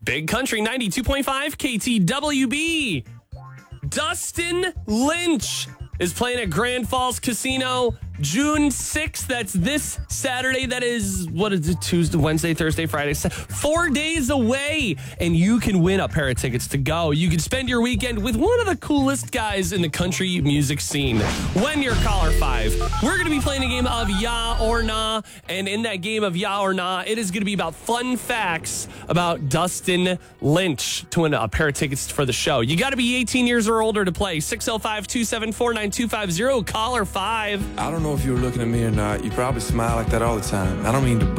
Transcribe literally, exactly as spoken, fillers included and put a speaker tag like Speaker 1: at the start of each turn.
Speaker 1: Big Country ninety-two point five K T W B. Dustin Lynch is playing at Grand Falls Casino June sixth. That's this Saturday. That is, what is it, Tuesday, Wednesday, Thursday, Friday, four days away. And you can win a pair of tickets to go. You can spend your weekend with one of the coolest guys in the country music scene. When you're caller five, we're going to be playing a game of Yeah or Nah. And in that game of Yeah or Nah, it is going to be about fun facts about Dustin Lynch to win a pair of tickets for the show. You got to be eighteen years or older to play. six oh five, two seven four, nine two five zero, caller five.
Speaker 2: I don't know if you were looking at me or not. You probably smile like that all the time. I don't mean to